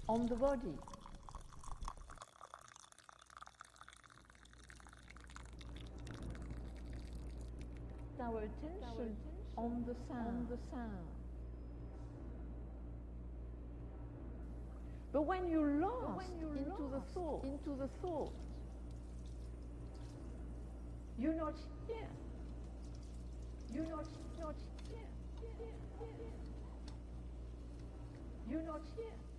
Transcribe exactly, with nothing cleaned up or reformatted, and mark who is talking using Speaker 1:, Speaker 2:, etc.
Speaker 1: on the body. Our attention on the sound. On the sound. But when you're lost when you're into lost the thought, into the thought, you're not here. You're not not here. You're not here.